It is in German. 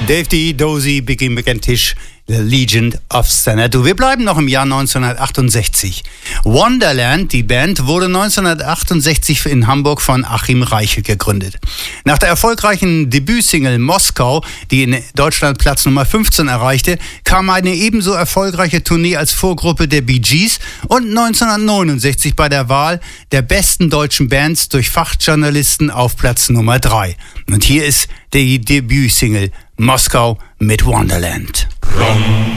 Dave D, Dozy, Biggie McIntish, The Legend of Xanadu. Wir bleiben noch im Jahr 1968. Wonderland, die Band, wurde 1968 in Hamburg von Achim Reichel gegründet. Nach der erfolgreichen Debütsingle Moskau, die in Deutschland Platz Nummer 15 erreichte, kam eine ebenso erfolgreiche Tournee als Vorgruppe der Bee Gees und 1969 bei der Wahl der besten deutschen Bands durch Fachjournalisten auf Platz Nummer 3. Und hier ist die Debütsingle Moskau mit Wonderland.